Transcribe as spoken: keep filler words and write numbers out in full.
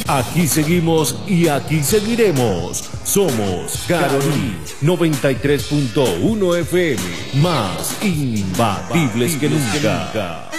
Aquí seguimos y aquí seguiremos. Somos Carolí noventa y tres punto uno F M, más imbatibles que nunca.